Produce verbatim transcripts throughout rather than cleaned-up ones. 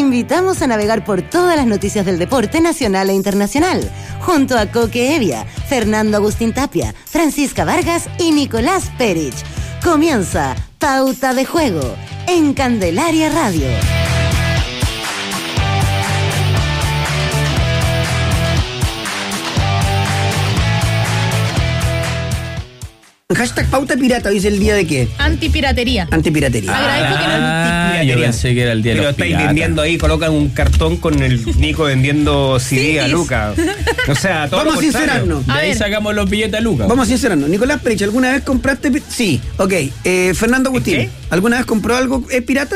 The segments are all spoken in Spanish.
invitamos a navegar por todas las noticias del deporte nacional e internacional, junto a Coque Evia, Fernando Agustín Tapia, Francisca Vargas y Nicolás Perich. Comienza Pauta de Juego en Candelaria Radio. Hashtag Pauta Pirata, hoy es el día de qué? Antipiratería. Antipiratería. Agradezco que no Ah, yo pensé que era el día de Pero los estáis piratas. vendiendo ahí, colocan un cartón con el Nico vendiendo C D a Sí. Luca. O sea, todo Vamos a lo contrario. sincerarnos. De A ahí ver. sacamos los billetes a Lucas. Vamos a sincerarnos. Nicolás Perich, ¿alguna vez compraste? pi- Sí, ok. Eh, Fernando Agustín, ¿Qué? ¿alguna vez compró algo eh, pirata?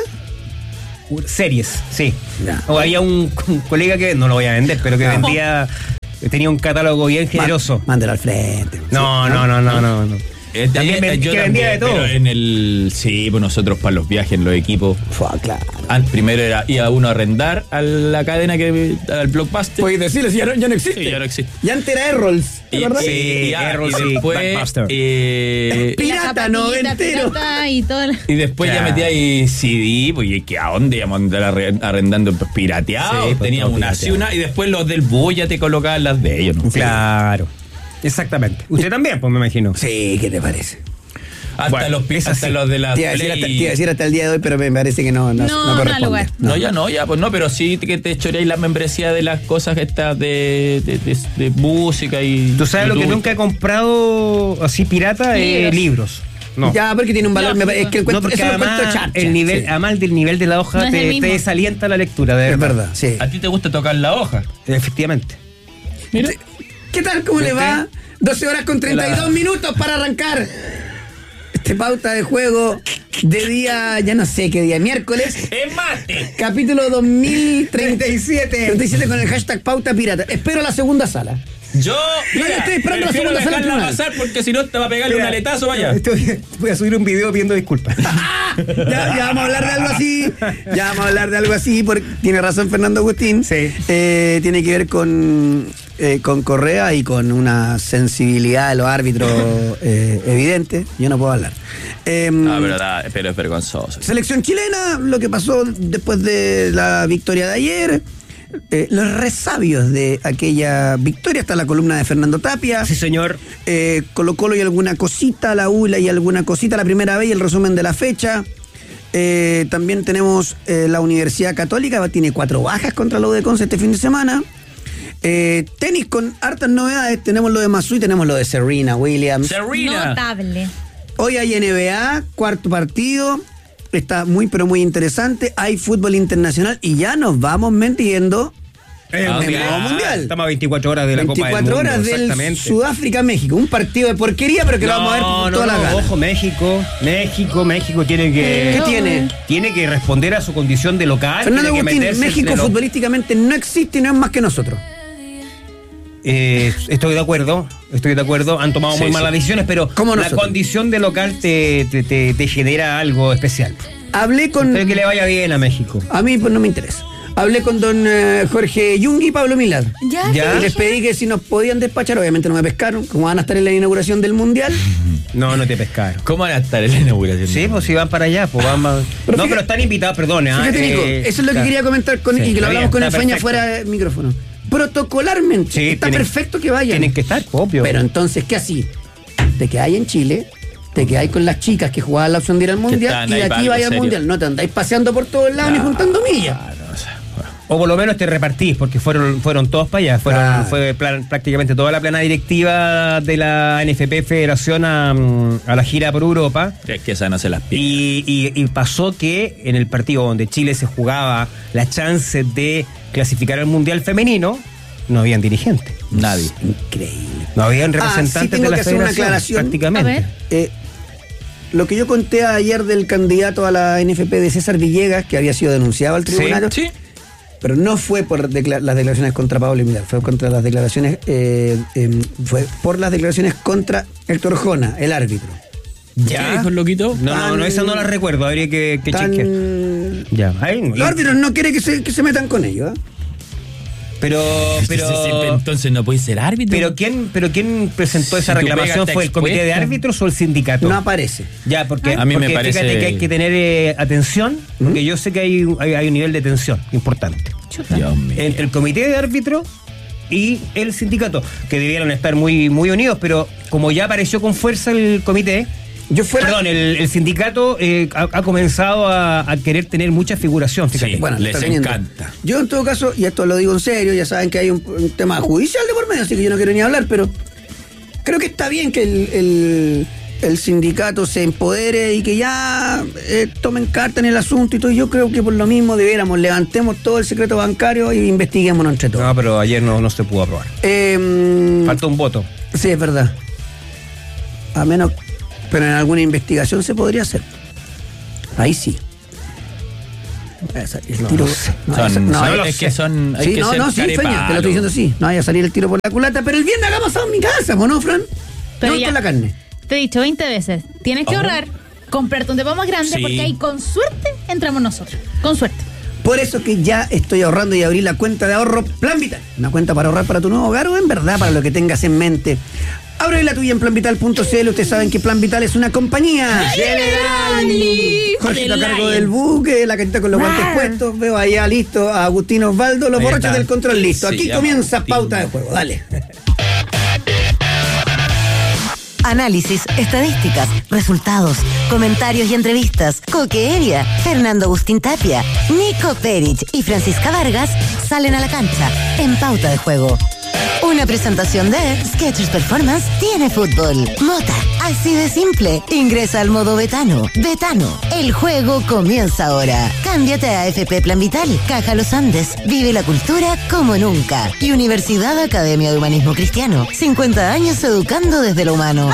Series, sí. Ya. O había un, un colega que, no lo voy a vender, pero que vendía, tenía un catálogo bien generoso. Má- Mándelo al frente. No, no, no, no, no, no. Eh, También eh, ven- yo que vendía de todo. Pero en el. Sí, pues nosotros para los viajes, en los equipos. Fue, claro. An- primero era iba uno a arrendar a la cadena que al Blockbuster. Puedes decirles, ya no, ya no existe. Sí, ya no existe. Ya antes era Errols, ¿te Y, acordás? sí, y, ah, Errol, y sí, después, Blockbuster. eh, Pirata, la zapatillita noventero. pirata y todo. la- y después ya Claro. metía ahí C D, pues ¿y que a dónde íbamos a andar arre- arrendando pues, pirateados? Sí, pues, Teníamos todo una pirateado. así una y después los del bus ya te colocaban las de ellos, ¿no? Claro. Exactamente. Usted también, pues me imagino. Sí, ¿qué te parece? Hasta, Bueno, los, pi- es hasta así. los de la Te iba a decir Play. hasta, te iba a decir hasta el día de hoy, pero me parece que no, no, No, no no da corresponde. lugar. No, ya no, ya, pues no, pero sí que te choréis la membresía de las cosas estas de, de, de, de música y. Tú sabes lo que YouTube. nunca he comprado así pirata, eh, Libros. libros. No. Ya, porque tiene un valor, No, me- es que el No, cuento, porque eso lo además, encuentro charcha. el nivel, Sí. además del nivel de la hoja No es el te, mismo. te desalienta la lectura, de Es verdad. verdad, sí. ¿A ti te gusta tocar la hoja? Efectivamente. Mira. ¿Qué tal? ¿Cómo le ¿Viste? va? doce horas con treinta y dos La- minutos para arrancar. Este Pauta de Juego de día, ya no sé qué día, miércoles. ¡Es mate! Capítulo dos mil treinta y siete. treinta y siete con el hashtag Pauta Pirata. Espero la segunda sala. Yo. No, yo estoy esperando la prefiero segunda sala dejarla tribunal. pasar porque si no te va a pegarle un aletazo, vaya. Estoy- voy a subir un video pidiendo disculpas. Ya, ya vamos a hablar de algo así. Ya vamos a hablar de algo así. Porque tiene razón Fernando Agustín. Sí. Eh, tiene que ver con, eh, con Correa y con una sensibilidad de los árbitros eh, evidente. Yo no puedo hablar. Eh, No, pero, da- pero es vergonzoso. Selección chilena, lo que pasó después de la victoria de ayer. Eh, los resabios de aquella victoria. Está la columna de Fernando Tapia. Sí, señor. Eh, Colo Colo y alguna cosita, la U y alguna cosita, la primera vez y el resumen de la fecha. Eh, también tenemos eh, la Universidad Católica, tiene cuatro bajas contra la U de Conce este fin de semana. Eh, tenis con hartas novedades, tenemos lo de Masui, tenemos lo de Serena Williams. Serena. Notable. Hoy hay N B A, cuarto partido, está muy pero muy interesante, hay fútbol internacional y ya nos vamos metiendo El Ah, en el claro. nuevo mundial. Estamos a veinticuatro horas de la Copa del veinticuatro Mundo. horas del exactamente. Sudáfrica-México, un partido de porquería, pero que lo vamos a ver No, con no, todas no, las ganas. ojo, México, México, México tiene que... ¿Qué tiene? Tiene que responder a su condición de local. Fernando tiene que Agustín, meterse México entre los- futbolísticamente no existe y no es más que nosotros. Eh, estoy de acuerdo, estoy de acuerdo. Han tomado Sí, muy sí. malas decisiones, pero Como la nosotros. condición de local te, te, te- te genera algo especial. Hablé con... Espero que le vaya bien a México. A mí pues no me interesa. Hablé con don eh, Jorge Yungui y Pablo Milad. Ya, Ya. Y les pedí que si nos podían despachar, obviamente no me pescaron, como van a estar en la inauguración del Mundial. No, no te pescaron. ¿Cómo van a estar en la inauguración? Sí, pues si van para allá, pues van más... Pero no, fíjate- pero están invitados, perdone. ah, Fíjate, Nico, eh, eso es lo que claro. quería comentar con, Sí, y que lo está hablamos bien, con el está Feña perfecto. fuera del micrófono. Protocolarmente, Sí, está tienen- perfecto que vayan. Tienen que estar, obvio. Pero entonces, ¿qué así? Te quedáis en Chile, te quedáis con las chicas que jugaban la opción de ir al Mundial están y de ahí para aquí algo vais al serio. Mundial. No te andáis paseando por todos lados ni juntando millas. Ah, no, o sea, bueno. O por lo menos te repartís, porque fueron, fueron todos para allá. Fueron, Claro. Fue plan- prácticamente toda la plana directiva de la N F P Federación a, mm, a la gira por Europa. Es que esa no se las pide. Y, y- y pasó que en el partido donde Chile se jugaba la chance de clasificar al Mundial Femenino, no habían dirigentes. Nadie. Increíble. No habían Ah, sí representantes tengo de la que hacer una federación, aclaración. prácticamente. A ver. Eh, lo que yo conté ayer del candidato a la N F P de César Villegas, que había sido denunciado al tribunal, Sí. pero no fue por decla- las declaraciones contra Pablo Milad, fue contra las declaraciones, eh, eh, fue por las declaraciones contra Héctor Jona, el árbitro. ¿Qué dijo el loquito? No, no, no, Tan- esa no la recuerdo, habría que, que Tan- chequear. Ya, ahí, Los árbitros no quieren que se, que se metan con ellos. ¿eh? Pero, pero, Sí, sí, sí, entonces no puede ser árbitro. pero quién, pero quién presentó esa Si tu reclamación, pega ¿fue el está comité de expuesta. árbitros o el sindicato? No aparece. Ya, porque, A mí me porque parece- fíjate que hay que tener eh, atención, porque yo sé que hay, hay, hay un nivel de tensión importante Dios mío. entre el comité de árbitros y el sindicato, que debieron estar muy, muy unidos, pero como ya apareció con fuerza el comité, Yo fuera. perdón, el, el sindicato eh, ha, ha comenzado a, a querer tener mucha figuración, fíjate. Sí. Bueno, les está teniendo. encanta. Yo en todo caso, y esto lo digo en serio, ya saben que hay un, un tema judicial de por medio, así que yo no quiero ni hablar, pero creo que está bien que el, el, el sindicato se empodere y que ya eh, tomen carta en el asunto y todo. Yo creo que por lo mismo debiéramos, levantemos todo el secreto bancario y investiguémonos entre todos. No, pero ayer no, no se pudo aprobar. Eh, Falta un voto. sí, es verdad. A menos, pero en alguna investigación se podría hacer. Ahí sí. Vaya a salir el No, tiro. no sé. No vaya a Son- sa- no son- vaya a es ser- que son. Hay Sí, que no, ser no, sí, Feña, te lo carepalo. estoy diciendo así. No vaya a salir el tiro por la culata, pero el viernes hagamos asado en mi casa, ¿no, Fran? Pero No ya- con la carne. Te he dicho veinte veces, tienes que Ajá. ahorrar, comprarte un depa más grande, Sí. porque ahí con suerte entramos nosotros. Con suerte. Por eso que ya estoy ahorrando y abrí la cuenta de ahorro Plan Vital. Una cuenta para ahorrar para tu nuevo hogar o en verdad para lo que tengas en mente. Abre la tuya en plan vital punto c l. Ustedes saben que Plan Vital es una compañía. Generali. Jorge a Del cargo Lion. del buque, la cajita con los guantes Rar. puestos. Veo allá listo a Agustín Osvaldo, los Ahí borrachos está. del control listo. Sí, Aquí ya, comienza Agustín. pauta de juego. Dale. Análisis, estadísticas, resultados, comentarios y entrevistas. Coque Evia, Fernando Agustín Tapia, Nico Perich y Francisca Vargas salen a la cancha en Pauta de Juego. Una presentación de Skechers Performance tiene fútbol. Mota, así de simple. Ingresa al modo Betano. Betano, el juego comienza ahora. Cámbiate a F P Plan Vital, Caja Los Andes. Vive la cultura como nunca. Y Universidad Academia de Humanismo Cristiano. cincuenta años educando desde lo humano.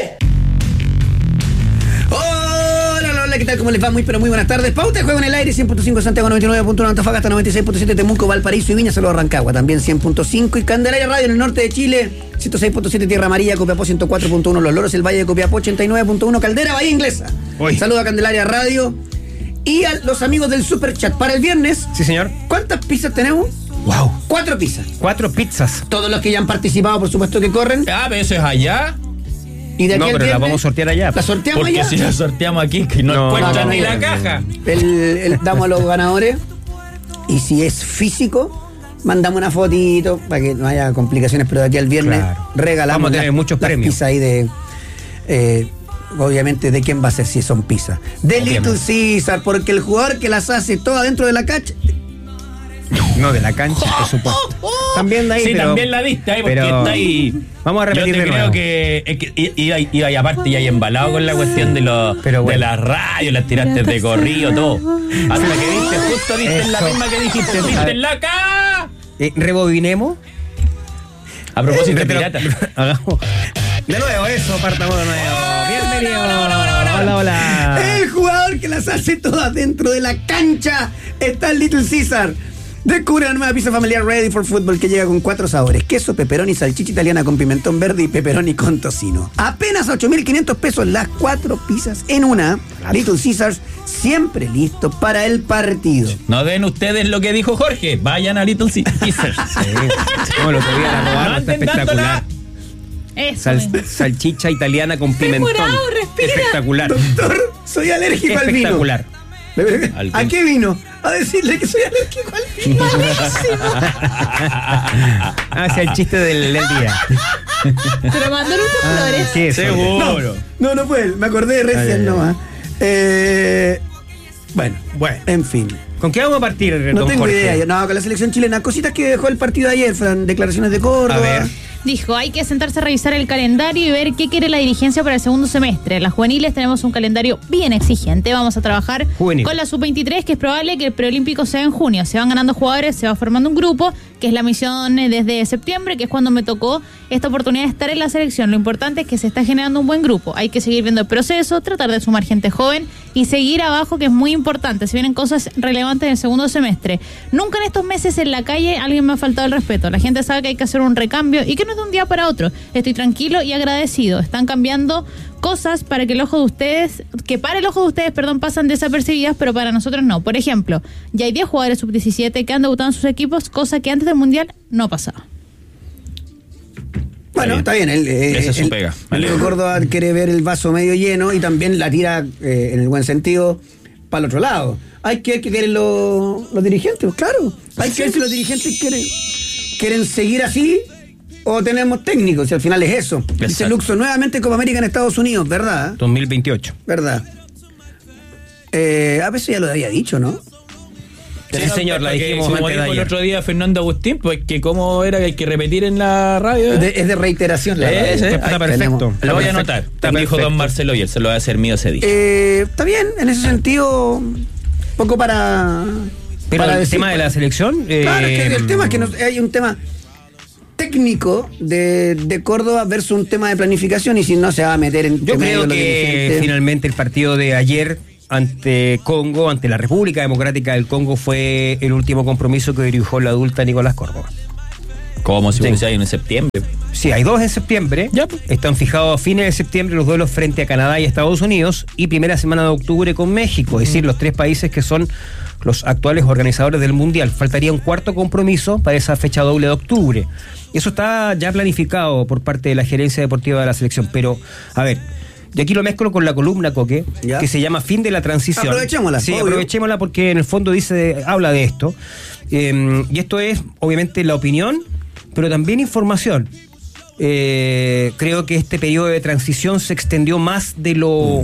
Hola, hola, hola, ¿qué tal? ¿Cómo les va? Muy, pero muy buenas tardes. Pauta de juego en el aire, cien punto cinco Santiago, noventa y nueve punto uno Antofagasta, noventa y seis punto siete Temuco, Valparaíso y Viña, Saludos Rancagua. También cien punto cinco y Candelaria Radio en el norte de Chile, ciento seis punto siete Tierra Amarilla, Copiapó ciento cuatro punto uno Los Loros, el Valle de Copiapó ochenta y nueve punto uno Caldera, Bahía Inglesa. Uy. Saludos a Candelaria Radio y a los amigos del Super Chat. Para el viernes, Sí, señor. ¿cuántas pizzas tenemos? Wow. Cuatro pizzas. Cuatro pizzas. Todos los que ya han participado, por supuesto que corren. Ah, pero eso es allá. Y de aquí No, al pero la viernes, vamos a sortear allá. ¿La sorteamos Porque allá? si la sorteamos aquí, que no, No, encuentran no, ni no, la no, caja. El, el- damos a los ganadores y si es físico mandamos una fotito para que no haya complicaciones, pero de aquí al viernes Claro. regalamos Vamos a tener las- muchos las premios. pizzas ahí de eh, obviamente de quién va a ser si son pizzas de Obviamente. Little Caesar, porque el jugador que las hace todas dentro de la cancha No, de la cancha, por supuesto. También de ahí, Sí, pero- también la diste ahí, porque pero- está ahí. Vamos a repetir Yo te de creo nuevo. que, es que i- iba, iba y aparte ya embalado con la cuestión de los Pero bueno. de la radio, las tiraste de corrido, todo. Hasta que diste, justo diste en la Eso. misma que dijiste, diste en la acá. Eh, rebobinemos. A propósito de Pero- pirata. Hagamos. De nuevo, eso, partamos de nuevo. Bienvenido. Hola, hola. el jugador que las hace todas dentro de la cancha está el Little Caesar. Descubre la nueva pizza familiar Ready for Football que llega con cuatro sabores: queso, pepperoni, salchicha italiana con pimentón verde y pepperoni con tocino. Apenas ocho mil quinientos pesos las cuatro pizzas en una. Little Caesars siempre listo para el partido. No den ustedes lo que dijo Jorge, vayan a Little Caesars. Sí. No, lo que voy a robar, No está anden espectacular. Eso. Sal- mismo. salchicha italiana con pimentón. Morado, respira. Espectacular. Doctor, soy alérgico al vino. Espectacular. Al ¿A vino. qué vino? A decirle que soy alérgico al vino. Ah, sí, el chiste del, del día. Pero mandó muchas flores. ¿Qué es eso? Seguro. No, no fue él. Me acordé de Ay, ay, recién ay. nomás. Eh, bueno, Bueno. en fin. ¿Con qué vamos a partir, No don tengo Jorge? idea. No, con la selección chilena. Cositas que dejó el partido de ayer, Fran. Declaraciones de Córdoba. A ver. Dijo, hay que sentarse a revisar el calendario y ver qué quiere la dirigencia para el segundo semestre. Las juveniles tenemos un calendario bien exigente. Vamos a trabajar Juvenil. con la sub veintitrés, que es probable que el preolímpico sea en junio. Se van ganando jugadores, se va formando un grupo, que es la misión eh, desde septiembre, que es cuando me tocó esta oportunidad de estar en la selección. Lo importante es que se está generando un buen grupo. Hay que seguir viendo el proceso, tratar de sumar gente joven y seguir abajo, que es muy importante. Se vienen cosas relevantes en el segundo semestre. Nunca en estos meses en la calle alguien me ha faltado el respeto. La gente sabe que hay que hacer un recambio y que no es es de un día para otro. Estoy tranquilo y agradecido. Están cambiando cosas para que el ojo de ustedes, que para el ojo de ustedes, perdón, pasan desapercibidas, pero para nosotros no. Por ejemplo, ya hay diez jugadores sub diecisiete que han debutado en sus equipos, cosa que antes del Mundial no pasaba. Bueno, está bien. El, eh, Esa es su el, pega. El Nico Córdoba quiere ver el vaso medio lleno y también la tira, eh, en el buen sentido, para el otro lado. Hay que ver qué quieren los, los dirigentes, claro. Hay que ver si los dirigentes quieren, quieren seguir así o tenemos técnicos, y al final es eso. Exacto. Dice Luxo, nuevamente Copa América en Estados Unidos, ¿verdad? dos mil veintiocho. ¿Verdad? Eh, a veces ya lo había dicho, ¿no? Sí, señor, la dijimos como antes de dijo el ayer. otro día Fernando Agustín, pues que cómo era que hay que repetir en la radio. Es de, es de reiteración. La Eh, verdad. ese, Está Ahí perfecto. tenemos. Lo voy a Perfecto. anotar. Está Lo dijo perfecto. don Marcelo y él se lo va a hacer mío ese día. Eh, está bien, en ese sentido, poco para. Pero para el decir, tema de la selección. Claro, es que eh, el tema es que no- hay un tema técnico de, de Córdoba versus un tema de planificación, y si no se va a meter en. Yo creo que finalmente el partido de ayer ante Congo, ante la República Democrática del Congo, fue el último compromiso que dirigió la adulta Nicolás Córdoba. Como si Sí. fuese ahí en septiembre. Sí, hay dos en septiembre. Ya, pues. Están fijados a fines de septiembre los duelos frente a Canadá y Estados Unidos, y primera semana de octubre con México, es decir, los tres países que son los actuales organizadores del Mundial. Faltaría un cuarto compromiso para esa fecha doble de octubre. Y eso está ya planificado por parte de la gerencia deportiva de la selección. Pero, a ver, y aquí lo mezclo con la columna, Coque, ¿Ya? que se llama Fin de la Transición. Aprovechémosla, Sí, obvio. aprovechémosla porque en el fondo dice, habla de esto. Eh, y esto es, obviamente, la opinión, pero también información. Eh, creo que este periodo de transición se extendió más de lo,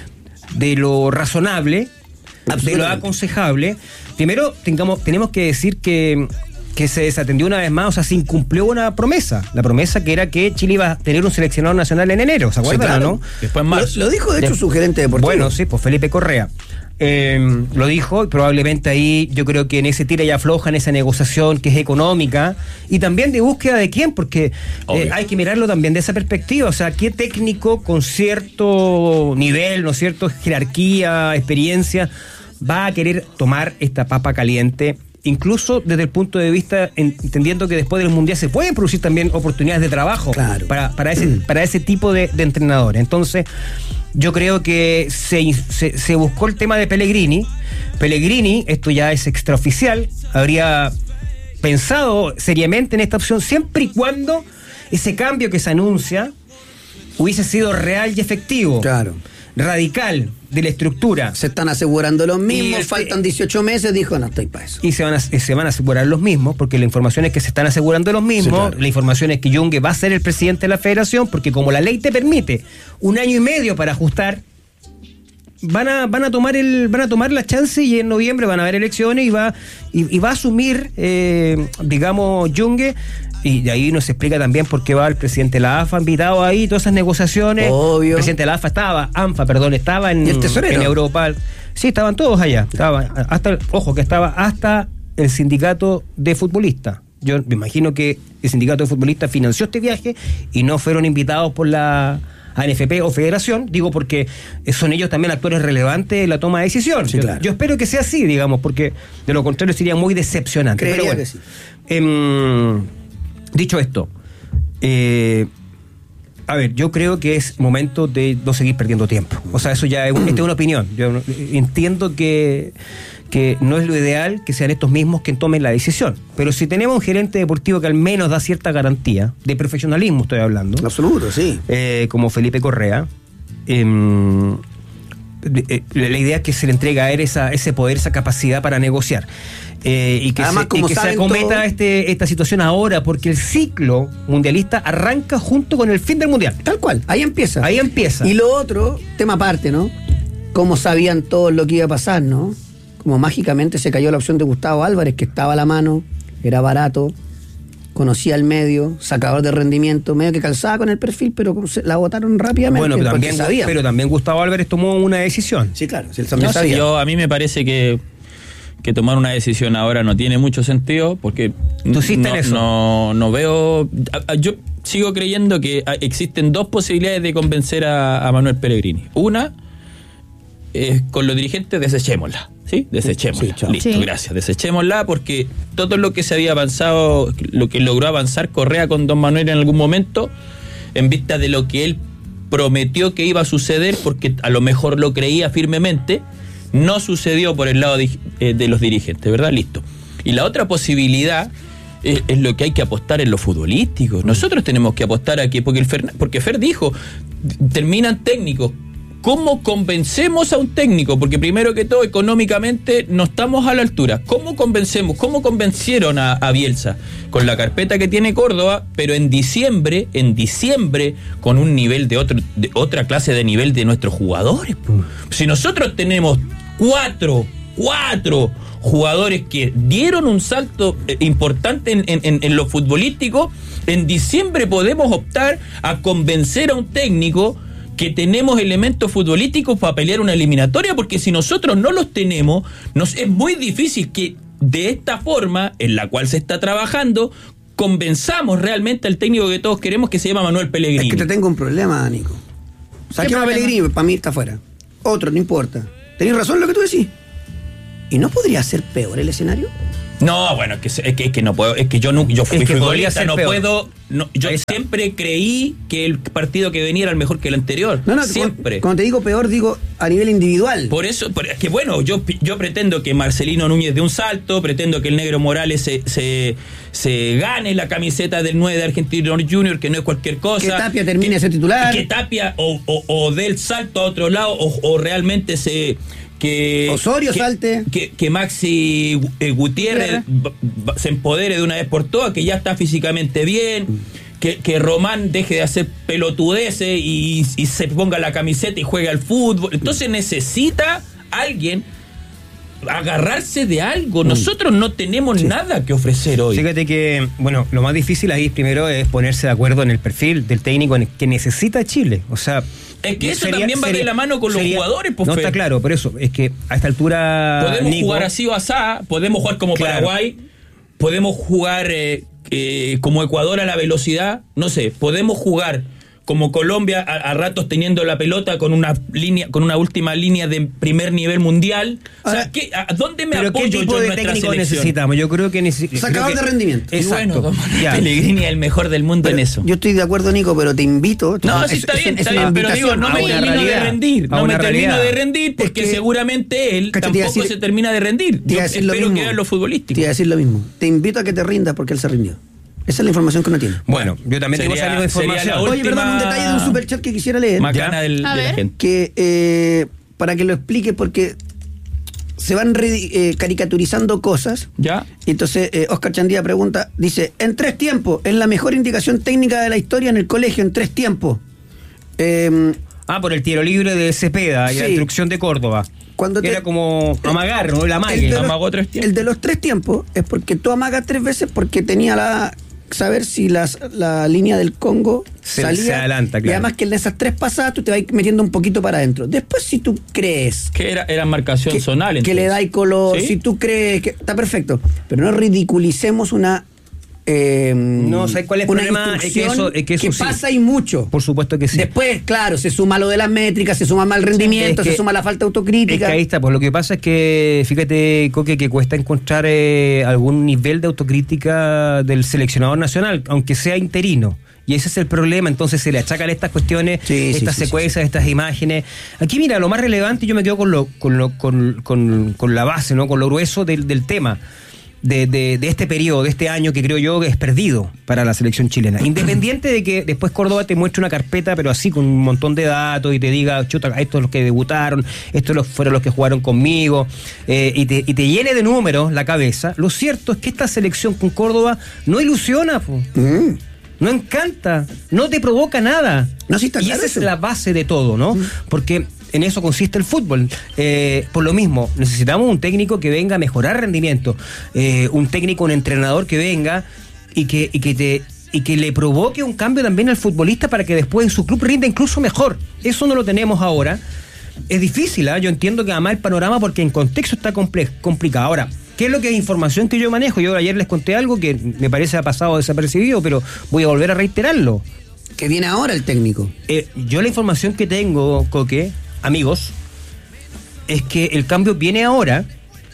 de lo razonable, de lo Absolutamente. aconsejable. Primero, tengamos, tenemos que decir que, que se desatendió una vez más, o sea, se incumplió una promesa. La promesa que era que Chile iba a tener un seleccionado nacional en enero, ¿se acuerdan, claro. no? Después más. Lo, lo dijo, de hecho, De- su gerente deportivo. Bueno, sí, pues Felipe Correa. Eh, lo dijo, y probablemente ahí yo creo que en ese tira y afloja, en esa negociación que es económica y también de búsqueda de quién, porque eh, Obvio. hay que mirarlo también de esa perspectiva, o sea, qué técnico con cierto nivel, ¿no es cierto?, jerarquía, experiencia, va a querer tomar esta papa caliente, incluso desde el punto de vista, en- entendiendo que después del Mundial se pueden producir también oportunidades de trabajo Claro. para, para, ese, para ese tipo de, de entrenadores. Entonces, yo creo que se, se, se buscó el tema de Pellegrini. Pellegrini, esto ya es extraoficial, habría pensado seriamente en esta opción siempre y cuando ese cambio que se anuncia hubiese sido real y efectivo. Claro. Radical de la estructura. Se están asegurando los mismos, Y el- faltan dieciocho meses, dijo, no estoy para eso. Y se van, a, se van a asegurar los mismos, porque la información es que se están asegurando los mismos. Sí, claro. La información es que Junge va a ser el presidente de la federación, porque como la ley te permite un año y medio para ajustar, van a, van a tomar el, van a tomar la chance, y en noviembre van a haber elecciones y va, y, y va a asumir, eh, digamos, Junge. Y de ahí nos explica también por qué va el presidente de la A F A invitado ahí, todas esas negociaciones. Obvio. El presidente de la A F A estaba, ANFA, perdón, estaba en, ¿Y el tesorero? en Europa. Sí, estaban todos allá. Estaba hasta, ojo, que estaba hasta el sindicato de futbolistas. Yo me imagino que el sindicato de futbolistas financió este viaje y no fueron invitados por la A N F P o Federación, digo porque son ellos también actores relevantes en la toma de decisión. Sí, yo, claro. yo espero que sea así, digamos, porque de lo contrario sería muy decepcionante. Creería Pero bueno, que sí. em, dicho esto, eh, a ver, yo creo que es momento de no seguir perdiendo tiempo. O sea, eso ya es, esta es una opinión. Yo no- entiendo que, que no es lo ideal que sean estos mismos quienes tomen la decisión. Pero si tenemos un gerente deportivo que al menos da cierta garantía, de profesionalismo estoy hablando, En absoluto, sí. eh, como Felipe Correa, em, de- eh, la idea es que se le entregue a él esa, ese poder, esa capacidad para negociar. Eh, y que, Además, se, como y que se saben acometa todo- este, esta situación ahora, porque el ciclo mundialista arranca junto con el fin del mundial. Tal cual, ahí empieza. Ahí empieza. Y lo otro, tema aparte, ¿no? Cómo sabían todos lo que iba a pasar, ¿no? Como mágicamente se cayó la opción de Gustavo Álvarez, que estaba a la mano, era barato, conocía el medio, sacador de rendimiento, medio que calzaba con el perfil, pero como se- la votaron rápidamente. Bueno, pero porque también, sabían. pero también Gustavo Álvarez tomó una decisión. Sí, claro, si él también No, sí, sabía. yo, a mí me parece que, que tomar una decisión ahora no tiene mucho sentido, porque ¿Tú hiciste no, en eso? no, no veo... a- a- Yo sigo creyendo que a- existen dos posibilidades de convencer a, a Manuel Pellegrini. Una, eh, con los dirigentes desechémosla, ¿sí? Desechémosla. Sí, Listo, sí. gracias. Desechémosla porque todo lo que se había avanzado, lo que logró avanzar Correa con Don Manuel en algún momento, en vista de lo que él prometió que iba a suceder, porque a lo mejor lo creía firmemente, no sucedió por el lado de, eh, de los dirigentes, ¿verdad? Listo. Y la otra posibilidad es, es lo que hay que apostar en lo futbolístico. Nosotros tenemos que apostar aquí, porque, el Fer, porque Fer dijo, terminan técnicos. ¿Cómo convencemos a un técnico? Porque primero que todo, económicamente no estamos a la altura. ¿Cómo convencemos? ¿Cómo convencieron a, a Bielsa? Con la carpeta que tiene Córdoba, pero en diciembre, en diciembre, con un nivel de, otro, de otra clase de nivel de nuestros jugadores. Si nosotros tenemos cuatro, cuatro jugadores que dieron un salto importante en, en, en lo futbolístico, en diciembre podemos optar a convencer a un técnico que tenemos elementos futbolísticos para pelear una eliminatoria, porque si nosotros no los tenemos, nos es muy difícil que de esta forma, en la cual se está trabajando, convenzamos realmente al técnico que todos queremos, que se llama Manuel Pellegrini. Es que te tengo un problema, Nico. Saquemos a Pellegrini, para mí está fuera. Otro, no importa. Tenés razón en lo que tú decís. ¿Y no podría ser peor el escenario? No, bueno, es que, es que, es que no puedo, es que yo no, yo fui Es que podría futbolista, ser no peor. puedo, no, yo siempre creí que el partido que venía era el mejor que el anterior. No, no, siempre. Cuando, cuando te digo peor, digo a nivel individual. Por eso, por, es que bueno, yo, yo pretendo que Marcelino Núñez dé un salto, pretendo que el Negro Morales se, se, se gane la camiseta del nueve de Argentinos Junior, que no es cualquier cosa. Que Tapia termine de ser titular. Que Tapia o, o, o dé el salto a otro lado, o, o realmente se... Que, Osorio que, salte. Que, que Maxi eh, Gutiérrez b- b- se empodere de una vez por todas, que ya está físicamente bien, que, que Román deje de hacer pelotudeces y, y se ponga la camiseta y juegue al fútbol. Entonces necesita alguien agarrarse de algo. Nosotros no tenemos sí. nada que ofrecer hoy. Fíjate que, bueno, lo más difícil ahí primero es ponerse de acuerdo en el perfil del técnico que necesita Chile. O sea, es que eso sería, también va sería, de la mano con sería, los jugadores. Pues, no, Fer. Está claro, por eso, es que a esta altura podemos Nico, jugar así o asá, podemos jugar como claro. Paraguay, podemos jugar eh, eh, como Ecuador a la velocidad, no sé, podemos jugar como Colombia a, a ratos teniendo la pelota con una línea, con una última línea de primer nivel mundial. Ahora, o sea, ¿qué, a, ¿dónde me pero apoyo qué tipo yo de en técnico selección? necesitamos? Yo creo que necesitamos. Sacador de rendimiento. Exacto. Bueno, Pellegrini es el mejor del mundo pero en eso. Yo estoy de acuerdo, Nico, pero te invito. No, es, sí está es, bien, es, está es bien, pero digo, no me termino realidad, de rendir. No me termino de rendir porque es que, seguramente él tampoco decir, se termina de rendir. Yo espero que haga lo futbolístico. Te iba a decir lo mismo. Te invito a que te rindas porque él se rindió. Esa es la información que uno tiene. Bueno, yo también sería, tengo esa misma información. Oye, perdón, un detalle de un superchat que quisiera leer. Macana del, de la gente. Que, eh, para que lo explique, porque se van re, eh, caricaturizando cosas. Ya. Y entonces eh, Oscar Chandía pregunta, dice, en tres tiempos, es la mejor indicación técnica de la historia en el colegio, en tres tiempos. Eh, ah, por el tiro libre de Cepeda sí. y la instrucción de Córdoba. Cuando te, era como amagar, ¿no? El amague. El de, Amagó los, tres tiempos. El de los tres tiempos es porque tú amagas tres veces porque tenía la... saber si las, la línea del Congo se, salía. Se adelanta, claro. Y además que en esas tres pasadas tú te vas metiendo un poquito para adentro. Después, si tú crees que era, era marcación que, zonal, entonces. que le da color, ¿Sí? si tú crees que está perfecto, pero no ridiculicemos una. Eh, no, ¿sabes cuál es el problema? Es que eso, es que eso que sí. pasa y mucho. Por supuesto que sí. Después, claro, se suma lo de las métricas, se suma mal rendimiento, es que, se suma la falta de autocrítica. Es que ahí está, pues lo que pasa es que, fíjate, Coque, que cuesta encontrar eh, algún nivel de autocrítica del seleccionador nacional, aunque sea interino. Y ese es el problema, entonces se le achacan estas cuestiones, sí, estas sí, secuencias, sí, sí. estas imágenes. Aquí, mira, lo más relevante, yo me quedo con lo, con lo, con, con, con la base, ¿no? Con lo grueso del, del tema. De, de, de este periodo, de este año que creo yo que es perdido para la selección chilena. Independiente de que después Córdoba te muestre una carpeta, pero así con un montón de datos y te diga, chuta, estos son los que debutaron, estos fueron los que jugaron conmigo, eh, y, te, y te llene de números la cabeza, lo cierto es que esta selección con Córdoba no ilusiona, po. Mm. No encanta, no te provoca nada. No, sí está y claro esa eso. es la base de todo, ¿no? Mm. Porque en eso consiste el fútbol. Eh, por lo mismo, necesitamos un técnico que venga a mejorar rendimiento, eh, un técnico, un entrenador que venga y que, y que te y que le provoque un cambio también al futbolista para que después en su club rinda incluso mejor. Eso no lo tenemos ahora. Es difícil, ¿eh? Yo entiendo que además el panorama, porque en contexto está comple- complicado. Ahora, ¿qué es lo que es información que yo manejo? Yo ayer les conté algo que me parece ha pasado desapercibido, pero voy a volver a reiterarlo. Que viene ahora el técnico. Eh, yo la información que tengo, Coque, amigos, es que el cambio viene ahora,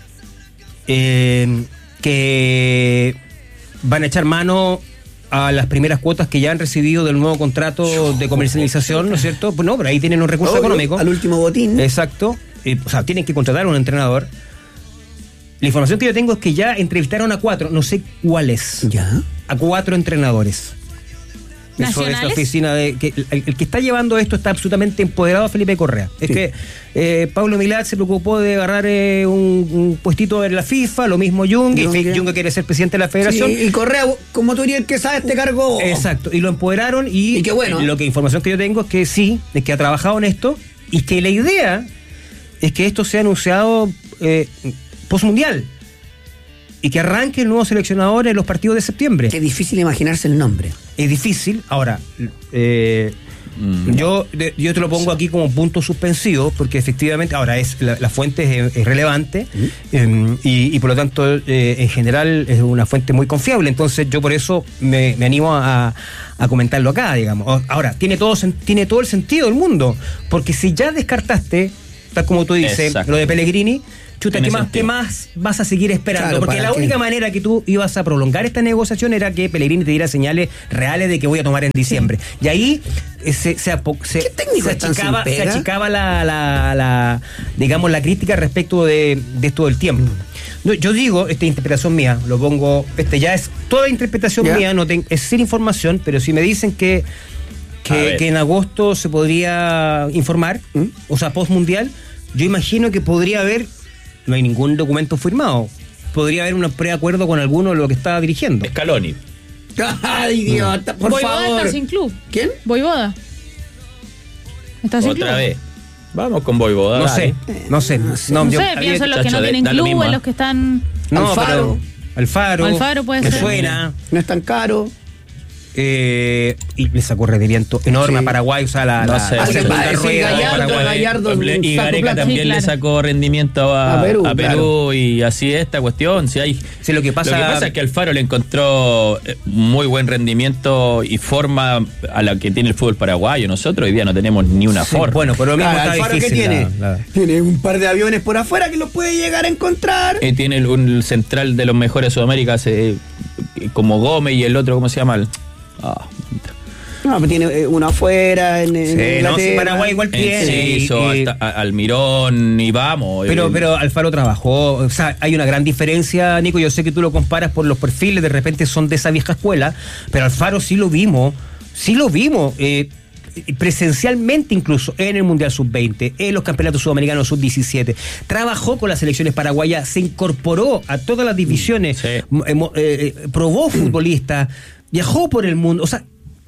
eh, que van a echar mano a las primeras cuotas que ya han recibido del nuevo contrato de comercialización, ¿no es cierto? Pues no, pero ahí tienen un recurso Obvio, económico. al último botín. Exacto. Eh, o sea, tienen que contratar a un entrenador. La información que yo tengo es que ya entrevistaron a cuatro, no sé cuáles, Ya. a cuatro entrenadores. Eso es la ¿Nacionales? oficina de que el, el que está llevando esto está absolutamente empoderado, Felipe Correa. Es Sí. que eh, Pablo Milad se preocupó de agarrar eh, un, un puestito en la FIFA, lo mismo Jung, y Junge. Jung quiere ser presidente de la federación. Sí, y Correa, como tú eres el que sabe, este cargo. Exacto, y lo empoderaron y, Y qué bueno. lo que información que yo tengo es que sí, es que ha trabajado en esto y que la idea es que esto sea anunciado eh, postmundial y que arranque el nuevo seleccionador en los partidos de septiembre. Qué difícil imaginarse el nombre. Es difícil. Ahora, eh, Mm. yo, de- yo te lo pongo aquí como punto suspensivo, porque efectivamente, ahora es la, la fuente es, es relevante eh, y, y por lo tanto, eh, en general, es una fuente muy confiable. Entonces, yo por eso me, me animo a, a comentarlo acá, digamos. O- Ahora, tiene todo, sen- tiene todo el sentido del mundo, porque si ya descartaste, tal como tú dices, Exacto. lo de Pellegrini. Chuta, Tiene ¿qué más, sentido. ¿qué más vas a seguir esperando? Claro, Porque ¿para la qué? única manera que tú ibas a prolongar esta negociación era que Pellegrini te diera señales reales de que voy a tomar en diciembre. Y ahí eh, se, se, apo- se, ¿Qué técnico se están sin achicaba, se pega? achicaba la, la, la, digamos, la crítica respecto de, de esto del tiempo. No, yo digo, esta interpretación mía, lo pongo, este ya es toda interpretación ¿Ya? mía, no ten- es sin información, pero si me dicen que, A que, ver. que en agosto se podría informar, ¿Mm? o sea, postmundial, yo imagino que podría haber, no hay ningún documento firmado, podría haber un preacuerdo con alguno de lo que estaba dirigiendo. Scaloni. ¡Ay, idiota! Por Voivoda favor. está sin club. ¿Quién? Voivoda. Está sin club. Otra vez. Vamos con Voivoda. No dale. sé, no sé. no sé. No, No yo- sé, había- pienso en los que chacho, no de- tienen da lo club, mismo, en ¿eh? los que están... no, Alfaro. pero- Alfaro. Alfaro puede me ser. suena. No es tan caro. Eh, y le sacó rendimiento enorme Sí. a Paraguay, o sea, la, No la, sé, la sí, segunda parece rueda de Gallardo, Paraguay. Gallardo. un Y saco Gareca plata. también Sí, le claro. sacó rendimiento a, A Perú, a Perú claro. y así es esta cuestión. Si hay, Sí, lo que pasa- es que Alfaro le encontró eh, muy buen rendimiento y forma a la que tiene el fútbol paraguayo. Nosotros hoy día no tenemos ni una Sí, forma. bueno, pero lo mismo Claro, está Alfaro, ¿qué difícil. tiene? la- la- Tiene un par de aviones por afuera que los puede llegar a encontrar. Y tiene el, un central de los mejores de Sudamérica, eh, como Gómez y el otro, ¿cómo se llama? El- ah, No, pero tiene eh, uno afuera, en, en Sí, no, Inglaterra. sí, Paraguay igual tiene. Enciso, y- y- hasta- a- Almirón y vamos. Pero, eh, pero Alfaro trabajó, o sea, hay una gran diferencia, Nico, yo sé que tú lo comparas por los perfiles, de repente son de esa vieja escuela, pero Alfaro sí lo vimos, sí lo vimos, eh, presencialmente incluso, en el Mundial sub veinte, en los campeonatos sudamericanos sub diecisiete, trabajó con las selecciones paraguayas, se incorporó a todas las divisiones, Sí. m- eh, mo- eh, eh, probó futbolistas, viajó por el mundo, o sea,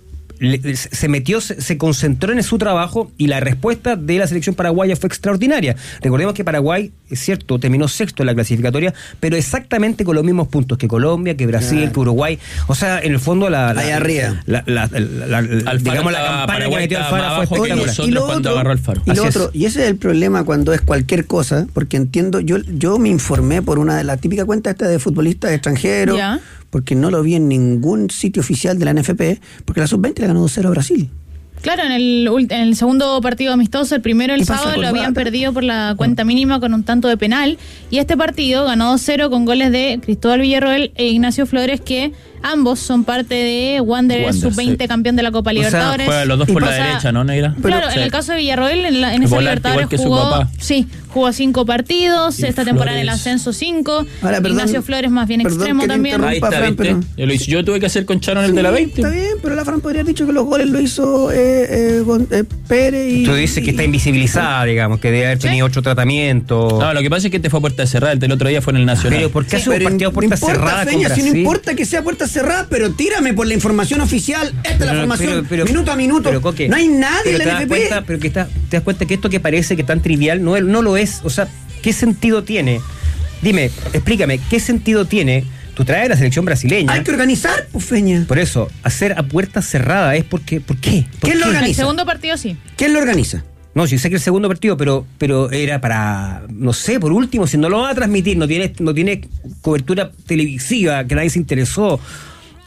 le- se metió, se, se concentró en su trabajo y la respuesta de la selección paraguaya fue extraordinaria. Recordemos que Paraguay, es cierto, terminó sexto en la clasificatoria, pero exactamente con los mismos puntos que Colombia, que Brasil, Claro. que Uruguay. O sea, en el fondo la, la, Ahí arriba. la, la- la- la- la- Alfaro digamos la estaba- campaña que Paraguay metió estaba Alfaro más fue abajo que espectacular. nosotros cuando agarró Alfaro. Y lo Así es. otro, y ese es el problema cuando es cualquier cosa, porque entiendo, yo, yo me informé por una de las típicas cuentas esta de futbolistas extranjeros, Ya. porque no lo vi en ningún sitio oficial de la N F P, porque la sub veinte le ganó dos cero a Brasil. Claro, en el, ult- en el segundo partido amistoso, el primero el ¿Qué pasa, sábado, lo habían Corbata? perdido por la cuenta mínima con un tanto de penal. Y este partido ganó dos cero con goles de Cristóbal Villarroel e Ignacio Flores, que ambos son parte de Wanderers Wander, sub veinte, sí. campeón de la Copa sea, Libertadores. Juegan los dos Y por la pasa- derecha, ¿no, Negra? Claro, Sí. en el caso de Villarroel, en, la, en esa Volante, Libertadores igual que su jugó, papá. sí, jugó cinco partidos, Y esta temporada en el Flores. ascenso cinco, Ahora, perdón, Ignacio Flores más bien perdón extremo que te también. interrumpa. Ahí está, Fran, ¿viste? pero- Yo, lo hice- yo tuve que hacer con Charo en el de la Sí, veinte. Está bien, pero la Fran podría haber dicho que los goles lo hizo eh, eh, Gon- eh, Pérez y... Tú dices que está invisibilizada, digamos, que debe haber tenido otro tratamiento. No, lo que pasa es que este fue a puerta cerrada, el del otro día fue en el Nacional. Pero ¿por qué hace un Pero partido a no puerta importa, cerrada con Feña, si no Brasil? importa que sea puerta cerrada, pero tírame por la información oficial. Esta es la Pero- información, pero- pero- minuto a minuto. pero, Coque, no hay nadie pero en te la das N F P. cuenta, pero que está, te das cuenta que esto que parece que tan trivial no, es- no lo es. O sea, ¿qué sentido tiene? Dime, explícame, ¿qué sentido tiene? Tú traes a la selección brasileña. Hay que organizar, pues, Feña. Por eso, hacer a puerta cerrada es porque. ¿Por qué? ¿Por ¿Quién lo qué? El organiza? segundo partido sí. ¿Quién lo organiza? No, yo sé que el segundo partido, pero, pero era para, no sé, por último, si no lo va a transmitir, no tiene, no tiene cobertura televisiva, que nadie se interesó.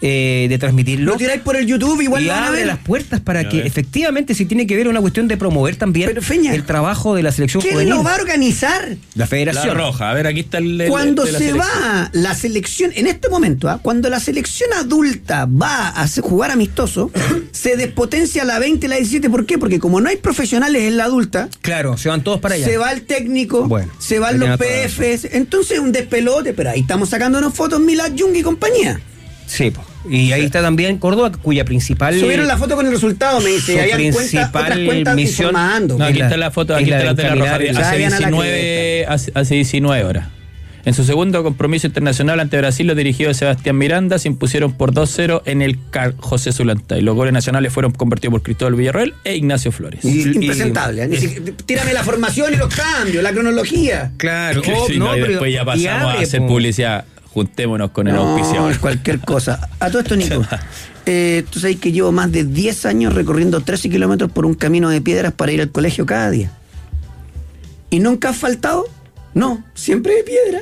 eh, de transmitirlo. Lo tiráis por el YouTube, igual y lo van a abre ver. las puertas para A que ver. efectivamente, si tiene que ver una cuestión de promover también Pero, Feña, el trabajo de la selección ¿quién juvenil. lo va a organizar? La La federación. roja, a ver, aquí está el. el- Cuando de la se selección. va la selección, en este momento, ¿ah? cuando la selección adulta va a hacer- jugar amistoso, se despotencia la veinte y la diecisiete. ¿Por qué? Porque como no hay profesionales en la adulta, Claro, se van todos para allá. se va el técnico, Bueno, se van tenía los toda la P Fs, entonces es un despelote, pero ahí estamos sacándonos fotos Milad Jung y compañía. Sí, po. Y ahí está también Córdoba, cuya principal. Subieron la foto con el resultado, me dice, Su habían cuenta, principal otras cuentas misión- informando. No, aquí Es la- está la foto, aquí es la está la de de la roja. encaminar el- Hace Vayan a la diecinueve, hace, hace diecinueve horas. En su segundo compromiso internacional ante Brasil, los dirigidos de Sebastián Miranda se impusieron por dos cero en el C A R José Zulantay. Los goles nacionales fueron convertidos por Cristóbal Villarroel e Ignacio Flores. Y- Impresentable. ¿eh? Ni siquiera- tírame la formación y los cambios, la cronología. Claro, Que oh, si no, no, y pero- después ya y pasamos abre, a hacer po. publicidad. Juntémonos con el No, auspiciador. cualquier cosa. A todo esto, Nico. eh, tú sabes que llevo más de diez años recorriendo trece kilómetros por un camino de piedras para ir al colegio cada día. ¿Y nunca has faltado? No, siempre de piedra.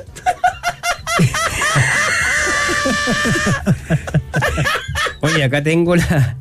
Oye, acá tengo la.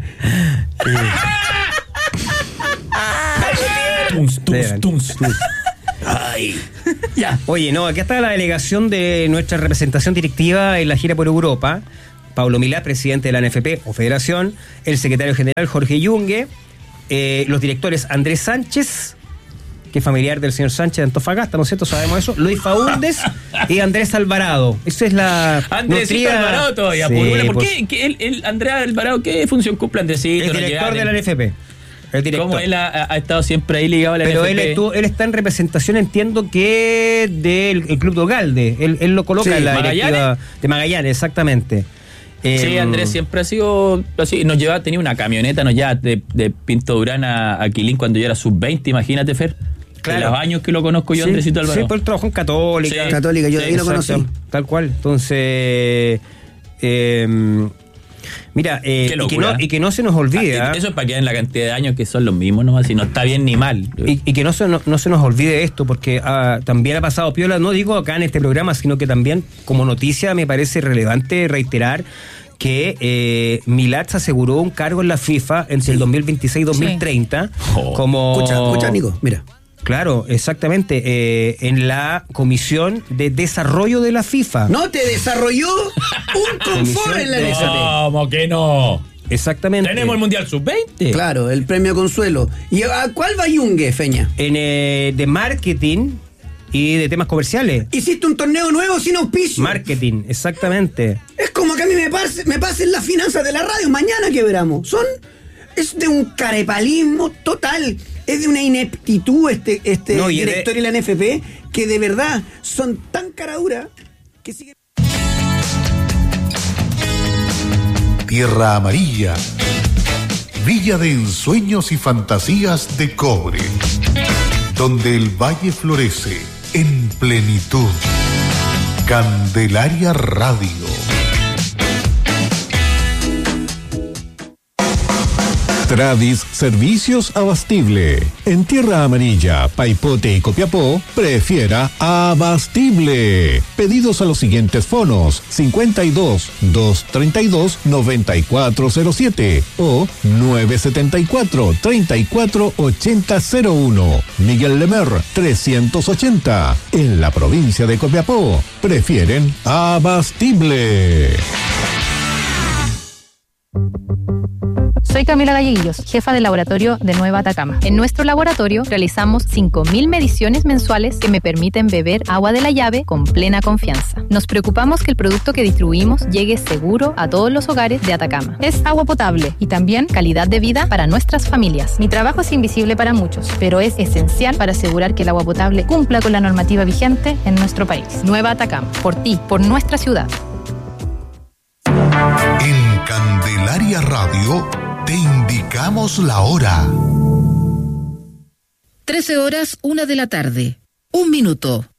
Tums, tums, Vean. tums. Ay, ya. Oye, no, aquí está la delegación de nuestra representación directiva en la gira por Europa. Pablo Milá, presidente de la N F P o Federación, el secretario general Jorge Yungue, eh, los directores Andrés Sánchez, que es familiar del señor Sánchez de Antofagasta, ¿no es cierto? Sabemos eso. Luis Faúndez y Andrés Alvarado. Esa es la. Andresito nutrida- Alvarado todavía. Sí, por- ¿Por pues, qué? ¿Qué el, el Andrea Alvarado qué función cumple Andresito? el No director llegan de la en- N F P. El director. Como él ha, ha estado siempre ahí ligado a la Pero N él, F P. estuvo- él está en representación, entiendo que del el Club de Ogalde. Él, él lo coloca Sí, en la ¿Magallanes? directiva de Magallanes, exactamente. Sí, Eh, Andrés siempre ha sido así. Nos llevaba, tenía una camioneta, nos llevaba de, de Pinto Durán a, a Quilín cuando yo era sub veinte, imagínate, Fer. Claro. De los años que lo conozco yo, Sí, Andresito Alvarado. Sí, por el trabajo en Católica. Sí. Católica, yo de ahí lo Exacto, conocí. Tal cual. Entonces, eh, mira, eh, Qué y, que locura. no, y que no se nos olvide. Ah, ¿ah? eso es para que vean la cantidad de años que son los mismos nomás, si no está bien ni mal. Y, y que no se, no, no se nos olvide esto, porque ah, también ha pasado piola, no digo acá en este programa, sino que también como noticia me parece relevante reiterar que eh, Milad se aseguró un cargo en la FIFA entre el dos mil veintiséis y dos mil treinta Oh. como... Escucha, escucha, Nico, mira. Claro, exactamente, eh, en la Comisión de Desarrollo de la FIFA. No te desarrolló un confort en la N F P. ¿Cómo que no? Exactamente. Tenemos el Mundial sub veinte. Claro, el premio Consuelo. ¿Y a cuál va Yungue, Feña? En, eh, de marketing y de temas comerciales. Hiciste un torneo nuevo sin auspicio. Marketing, exactamente. Es como que a mí me, pase, me pasen las finanzas de la radio mañana que veramos. Son. Es de un carepalismo total. Es de una ineptitud este, este No, y es de- director de la N F P que de verdad son tan caraduras que siguen. Tierra Amarilla, Villa de ensueños y fantasías de cobre, donde el valle florece en plenitud. Candelaria Radio. Tradis Servicios Abastible. En Tierra Amarilla, Paipote y Copiapó, prefiera Abastible. Pedidos a los siguientes fonos: cincuenta y dos, doscientos treinta y dos, noventa y cuatro cero siete o nueve setenta y cuatro, treinta y cuatro ochenta cero uno. Miguel Lemer, trescientos ochenta. En la provincia de Copiapó, prefieren Abastible. Soy Camila Galleguillos, jefa del laboratorio de Nueva Atacama. En nuestro laboratorio realizamos cinco mil mediciones mensuales que me permiten beber agua de la llave con plena confianza. Nos preocupamos que el producto que distribuimos llegue seguro a todos los hogares de Atacama. Es agua potable y también calidad de vida para nuestras familias. Mi trabajo es invisible para muchos, pero es esencial para asegurar que el agua potable cumpla con la normativa vigente en nuestro país. Nueva Atacama, por ti, por nuestra ciudad. En Candelaria Radio te indicamos la hora. trece horas, una de la tarde. Un minuto.